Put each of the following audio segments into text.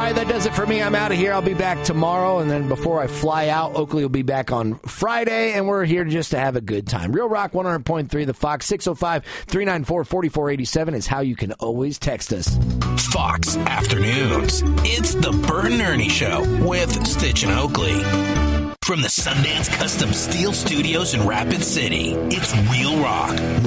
right, that does it for me. I'm out of here. I'll be back tomorrow, and then before I fly out, Oakley will be back on Friday, and we're here just to have a good time. Real Rock 100.3, the Fox. 605-394-4487 is how you can always text us. Fox Afternoons. It's the Bert and Ernie Show with Stitch and Oakley. From the Sundance Custom Steel Studios in Rapid City, it's Real Rock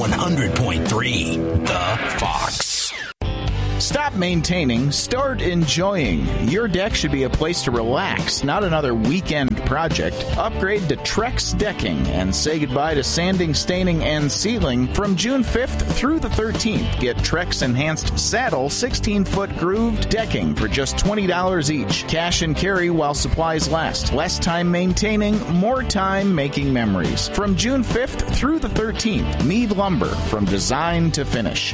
100.3, the Fox. Stop maintaining, start enjoying. Your deck should be a place to relax, not another weekend project. Upgrade to Trex Decking and say goodbye to sanding, staining, and sealing from June 5th through the 13th. Get Trex Enhanced Saddle 16-foot grooved decking for just $20 each. Cash and carry while supplies last. Less time maintaining, more time making memories. From June 5th through the 13th, Mead Lumber, from design to finish.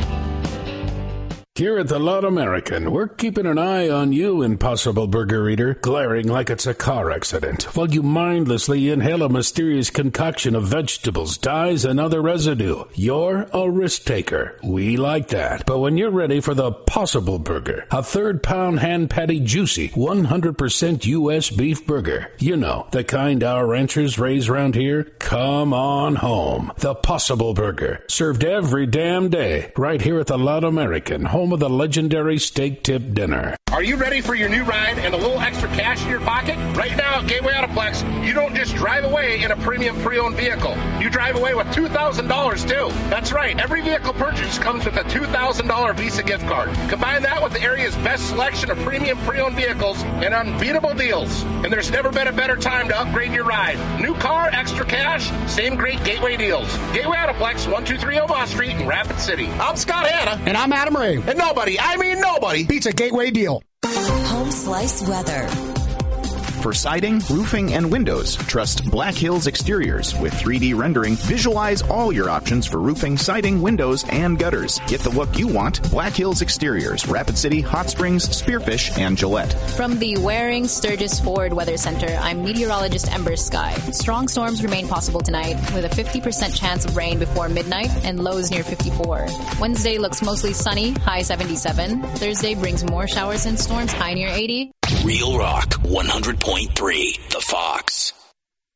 Here at the Loud American, we're keeping an eye on you, Impossible Burger Eater, glaring like it's a car accident, while you mindlessly inhale a mysterious concoction of vegetables, dyes, and other residue. You're a risk taker. We like that. But when you're ready for the Possible Burger, a third-pound hand patty juicy, 100% U.S. beef burger, you know, the kind our ranchers raise around here, come on home. The Possible Burger, served every damn day, right here at the Loud American, home of the legendary steak tip dinner. Are you ready for your new ride and a little extra cash in your pocket? Right now at Gateway Autoplex, you don't just drive away in a premium pre-owned vehicle. You drive away with $2,000 too. That's right. Every vehicle purchase comes with a $2,000 Visa gift card. Combine that with the area's best selection of premium pre-owned vehicles and unbeatable deals. And there's never been a better time to upgrade your ride. New car, extra cash, same great Gateway deals. Gateway Autoplex, 123 Omaha Street in Rapid City. I'm Scott Hanna. And I'm Adam Ray. And nobody, I mean nobody, beats a Gateway deal. Home Slice Weather. For siding, roofing, and windows, trust Black Hills Exteriors. With 3D rendering, visualize all your options for roofing, siding, windows, and gutters. Get the look you want. Black Hills Exteriors, Rapid City, Hot Springs, Spearfish, and Gillette. From the Waring Sturgis Ford Weather Center, I'm meteorologist Ember Sky. Strong storms remain possible tonight, with a 50% chance of rain before midnight and lows near 54. Wednesday looks mostly sunny, high 77. Thursday brings more showers and storms, high near 80. Real Rock 100.3, the Fox.